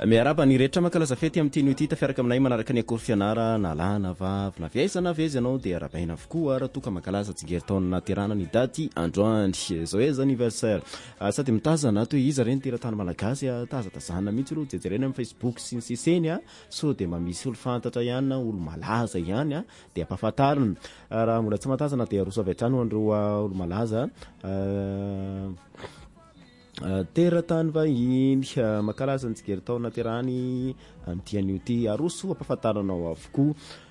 miaraba ny rehetra mankalaza fety amin'ny teny ity tafiaraka aminay manaraka ny akory fianara na lana vavy na viaisana vezy ianao dia arabaina avokoa raha toka mankalaza tsingeritao naterana ny daty androandry zao eza anniversaire sady mitazana to izy reny teratany malagasy tazatazana mihitsy ro jejereny amin'ny Facebook sy ny siseny so dia mamisy olo fantatra ihany olo malaza ihany dia ampahafantarina raha mbola tsy matazana dia aroso avy hatrany andreo olo malaza teratany vahiny mankalaza ny tsigeritao naterany amin'ity anio ity aroso ampahafantaranao avokoa